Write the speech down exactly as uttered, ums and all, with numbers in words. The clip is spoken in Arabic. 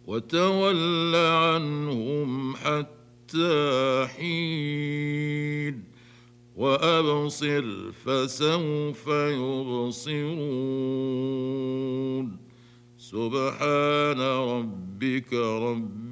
وتول عنهم حتى حين وأبصر فسوف يبصرون. سبحان ربك رب